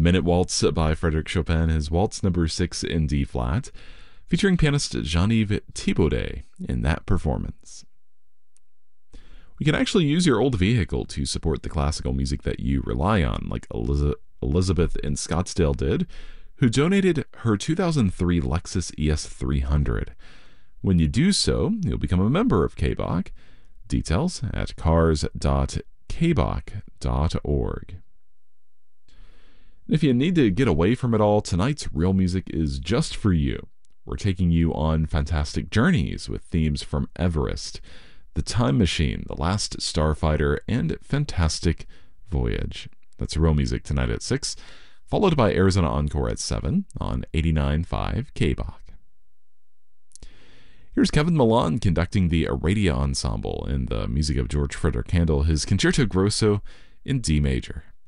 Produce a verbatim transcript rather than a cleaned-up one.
Minute Waltz by Frédéric Chopin is Waltz number six in D flat, featuring pianist Jean-Yves Thibaudet in that performance. We can actually use your old vehicle to support the classical music that you rely on, like Eliz- Elizabeth in Scottsdale did, who donated her two thousand three Lexus E S three hundred. When you do so, you'll become a member of K B O C. Details at cars dot k b o c dot org. If you need to get away from it all, tonight's Real Music is just for you. We're taking you on fantastic journeys with themes from Everest, The Time Machine, The Last Starfighter, and Fantastic Voyage. That's Real Music tonight at six, followed by Arizona Encore at seven on eighty-nine point five K B O C. Here's Kevin Milan conducting the Aradia Ensemble in the music of George Frederick Handel, his Concerto Grosso in D major.